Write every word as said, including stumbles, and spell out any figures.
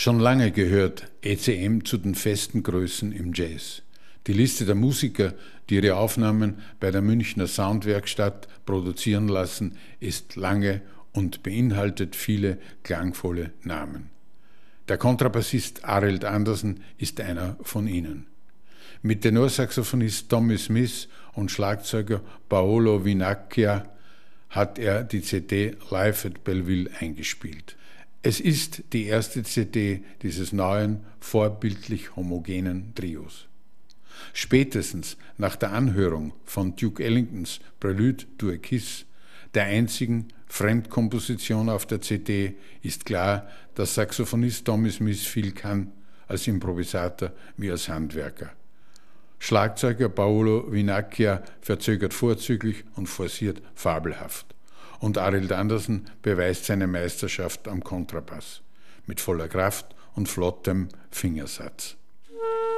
Schon lange gehört E C M zu den festen Größen im Jazz. Die Liste der Musiker, die ihre Aufnahmen bei der Münchner Soundwerkstatt produzieren lassen, ist lange und beinhaltet viele klangvolle Namen. Der Kontrabassist Arild Andersen ist einer von ihnen. Mit Tenorsaxophonist Tommy Smith und Schlagzeuger Paolo Vinaccia hat er die C D Live at Belleville eingespielt. Es ist die erste C D dieses neuen, vorbildlich homogenen Trios. Spätestens nach der Anhörung von Duke Ellingtons Prelude to a Kiss, der einzigen Fremdkomposition auf der C D, ist klar, dass Saxophonist Tommy Smith viel kann, als Improvisator wie als Handwerker. Schlagzeuger Paolo Vinaccia verzögert vorzüglich und forciert fabelhaft. Und Arild Andersen beweist seine Meisterschaft am Kontrabass mit voller Kraft und flottem Fingersatz.